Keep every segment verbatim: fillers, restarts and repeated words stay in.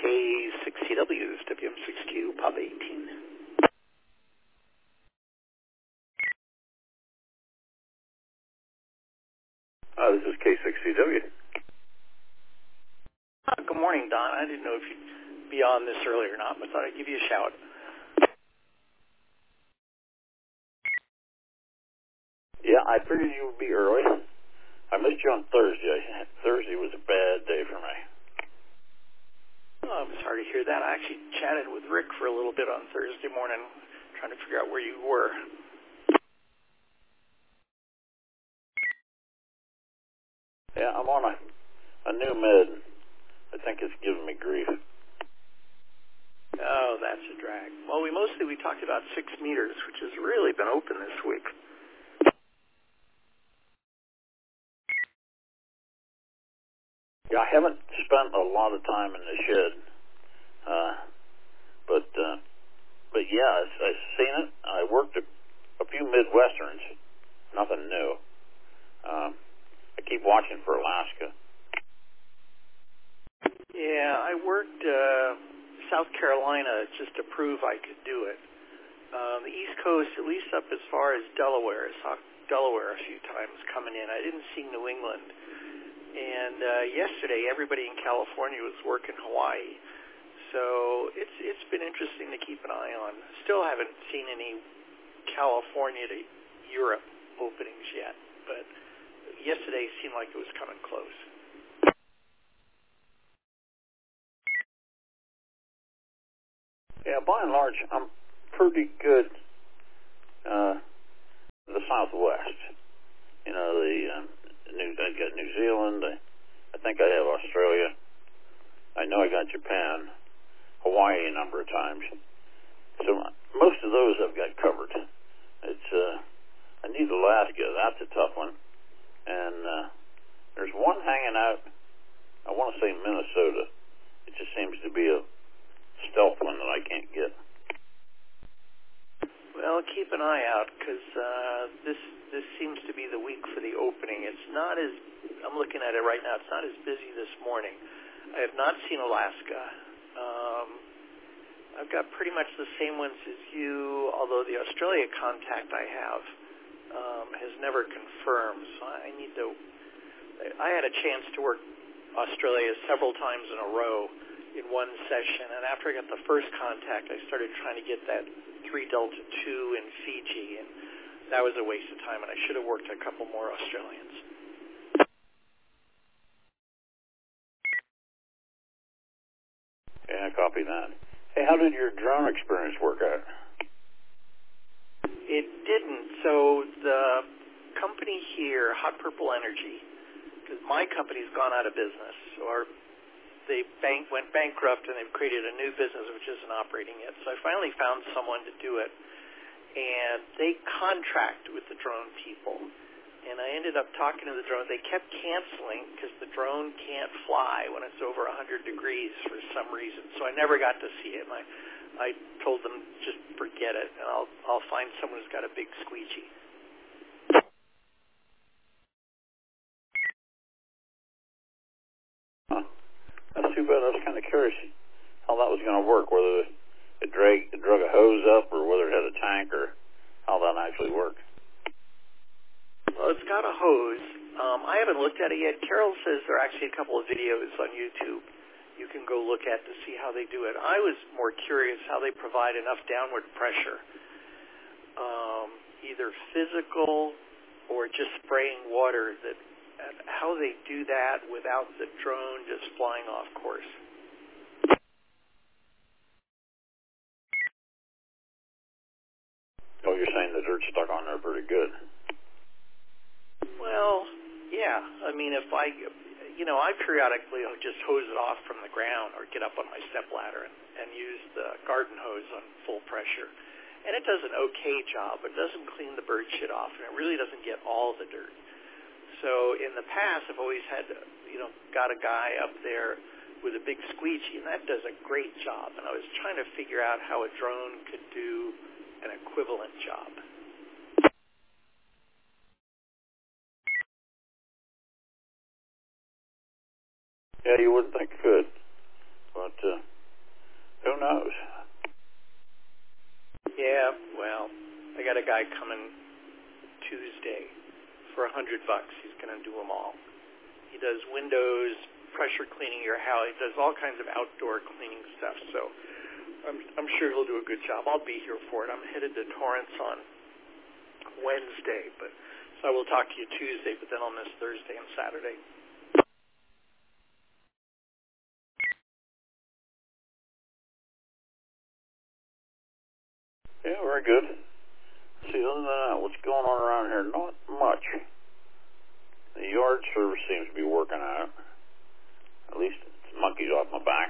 K six C W, W M six Q, Pop eighteen. Uh, this is K six C W. Uh, good morning, Don. I didn't know if you'd be on this early or not, but thought I'd give you a shout. Yeah, I figured you would be early. I missed you on Thursday. Thursday was a bad day for me. Oh, I'm sorry to hear that. I actually chatted with Rick for a little bit on Thursday morning, trying to figure out where you were. Yeah, I'm on a, a new med. I think it's giving me grief. Oh, that's a drag. Well, we mostly we talked about six meters, which has really been open this week. Yeah, I haven't spent a lot of time in the shed, uh, but uh, but yeah, I, I've seen it. I worked a, a few Midwesterns, nothing new. Um, I keep watching for Alaska. Yeah, I worked uh, South Carolina just to prove I could do it. Um, the East Coast, at least up as far as Delaware, I saw Delaware a few times coming in. I didn't see New England. And uh, yesterday, everybody in California was working Hawaii. So it's it's been interesting to keep an eye on. Still haven't seen any California to Europe openings yet, but yesterday seemed like it was coming close. Yeah, by and large, I'm pretty good uh, in the Southwest. You know, the um, New, I got New Zealand. I, I think I have Australia. I know I got Japan, Hawaii a number of times. So most of those I've got covered. It's uh, I need Alaska. That's a tough one. And uh, there's one hanging out. I want to say Minnesota. It just seems to be a stealth one that I can't get. Well, keep an eye out because uh, this this seems to be the week for the opening. It's not as I'm looking at it right now. It's not as busy this morning. I have not seen Alaska. Um, I've got pretty much the same ones as you, although the Australia contact I have um, has never confirmed. So I need to. I had a chance to work Australia several times in a row in one session, and after I got the first contact, I started trying to get that three Delta two in Fiji, and that was a waste of time, and I should have worked a couple more Australians. Yeah, I copy that. Hey, how did your drone experience work out? It didn't. So the company here, Hot Purple Energy, because my company's gone out of business, or they bank, went bankrupt, and they've created a new business which isn't operating yet. So I finally found someone to do it, and they contract with the drone people. And I ended up talking to the drone. They kept canceling because the drone can't fly when it's over one hundred degrees for some reason. So I never got to see it. And I, I told them, just forget it, and I'll I'll find someone who's got a big squeegee. Huh. That's too bad. I was kind of curious how that was going to work, whether it drag, it drug a hose up or whether it had a tank or how that actually worked. Well, it's got a hose. Um, I haven't looked at it yet. Carol says there are actually a couple of videos on YouTube you can go look at to see how they do it. I was more curious how they provide enough downward pressure, um, either physical or just spraying water, that how they do that without the drone just flying off course. Oh, you're saying the dirt's stuck on there pretty good. Well, yeah. I mean, if I, you know, I periodically will just hose it off from the ground or get up on my step ladder and, and use the garden hose on full pressure. And it does an okay job, but it doesn't clean the bird shit off, and it really doesn't get all the dirt. So in the past, I've always had, you know, got a guy up there with a big squeegee, and that does a great job. And I was trying to figure out how a drone could do an equivalent job. Yeah, you wouldn't think it could, but uh, Who knows? Yeah, well, I got a guy coming Tuesday for a hundred bucks. He's going to do them all. He does windows, pressure cleaning your house. He does all kinds of outdoor cleaning stuff. So I'm, I'm sure he'll do a good job. I'll be here for it. I'm headed to Torrance on Wednesday, but so I will talk to you Tuesday, but then I'll miss Thursday and Saturday. Yeah, very good. See, other than that, what's going on around here? Not much. The yard service seems to be working out. At least it's monkeys off my back.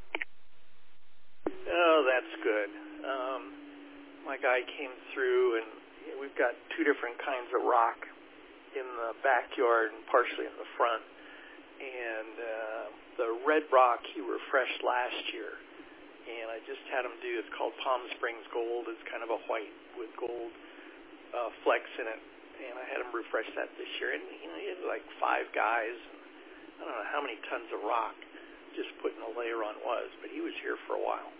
Oh, that's good. Um, my guy came through, and we've got two different kinds of rock in the backyard and partially in the front. And uh, the red rock he refreshed last year, and I just had him do, it's called Palm Springs Gold. It's kind of a white with gold uh, flecks in it. And I had him refresh that this year. And you know, he had like five guys. And I don't know how many tons of rock just putting a layer on was, but he was here for a while.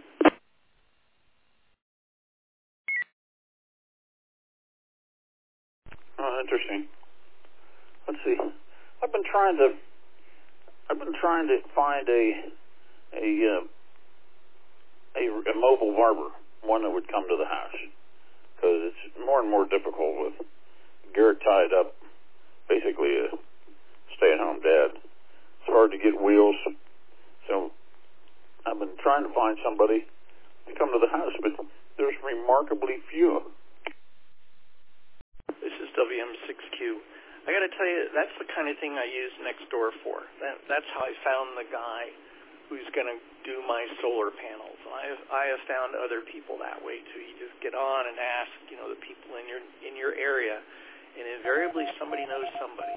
Oh, interesting. Let's see. I've been trying to. I've been trying to find a a uh, a, a mobile barber, one that would come to the house, because it's more and more difficult with Garrett tied up, basically a stay-at-home dad. It's hard to get wheels, so I've been trying to find somebody to come to the house, but there's remarkably few. This is W M six Q. I got to tell you, that's the kind of thing I use Nextdoor for. That, that's how I found the guy who's going to do my solar panels. I have, I have found other people that way too. You just get on and ask, you know, the people in your in your area, and invariably somebody knows somebody.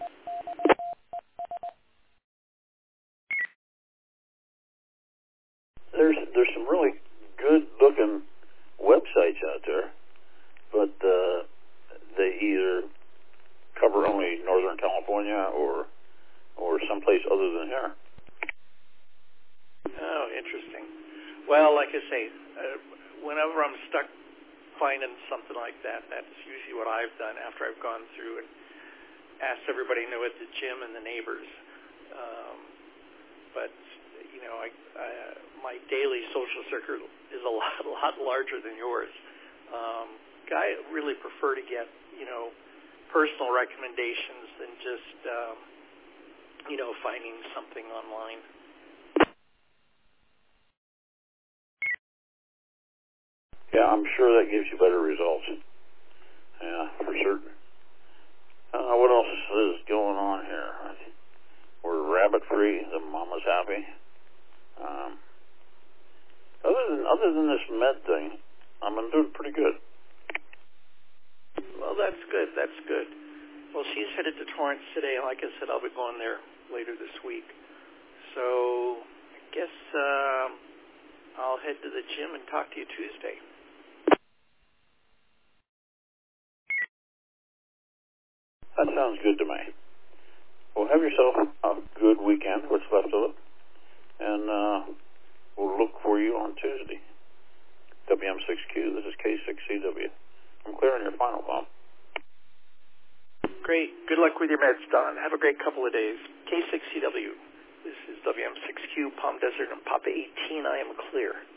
There's there's some really good looking websites out there, but uh, they either cover only Northern California or or someplace other than here. Oh, interesting. Well, like I say, uh, whenever I'm stuck finding something like that, that's usually what I've done after I've gone through and asked everybody I know at the gym and the neighbors. Um, but, you know, I, I, my daily social circle is a lot, a lot larger than yours. Um, I really prefer to get, you know, personal recommendations than just, um, you know, finding something online. Yeah, I'm sure that gives you better results. Yeah, for certain. Uh, what else is going on here? We're rabbit-free. The mama's happy. Um, other than other than this med thing, I'm doing pretty good. Well, that's good. That's good. Well, she's headed to Torrance today. Like I said, I'll be going there later this week. So I guess um, I'll head to the gym and talk to you Tuesday. That sounds good to me. Well, have yourself a good weekend, what's left of it, and uh, we'll look for you on Tuesday. W M six Q, this is K six C W. I'm clearing your final bomb. Great. Good luck with your meds, Don. Have a great couple of days. K six C W. This is W M six Q, Palm Desert, and Papa eighteen. I am clear.